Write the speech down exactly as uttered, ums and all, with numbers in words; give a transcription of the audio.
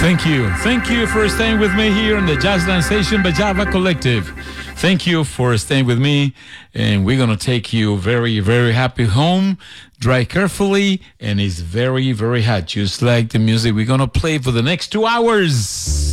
Thank you. Thank you for staying with me here on the Jazzland Station by Java Collective. Thank you for staying with me, and we're going to take you very, very happy home. Drive carefully, and it's very, very hot, just like the music we're going to play for the next two hours.